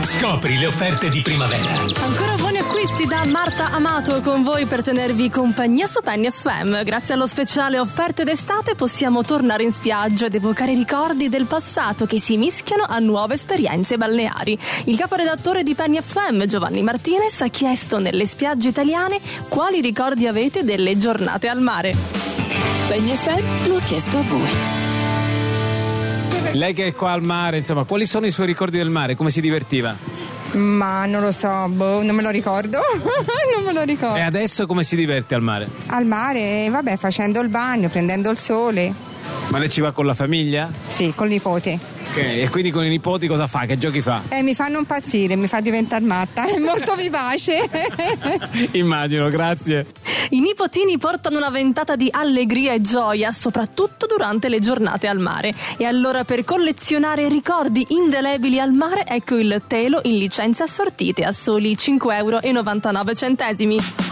Scopri le offerte di primavera. Ancora buoni acquisti da Marta Amato con voi per tenervi compagnia su Penny FM. Grazie allo speciale offerte d'estate possiamo tornare in spiaggia ed evocare ricordi del passato che si mischiano a nuove esperienze balneari. Il caporedattore di Penny FM, Giovanni Martinez, ha chiesto nelle spiagge italiane quali ricordi avete delle giornate al mare. Penny FM lo ha chiesto a voi. Lei che è qua al mare, insomma, quali sono i suoi ricordi del mare? Come si divertiva? Ma non lo so, non me lo ricordo. Non me lo ricordo. E adesso come si diverte al mare? Al mare, vabbè, facendo il bagno, prendendo il sole. Ma lei ci va con la famiglia? Sì, col nipote. Ok, e quindi con i nipoti cosa fa? Che giochi fa? Mi fanno impazzire, mi fa diventare matta, è molto vivace. Immagino, grazie. I nipotini portano una ventata di allegria e gioia, soprattutto durante le giornate al mare. E allora, per collezionare ricordi indelebili al mare, ecco il telo in licenze assortite a soli 5,99 €.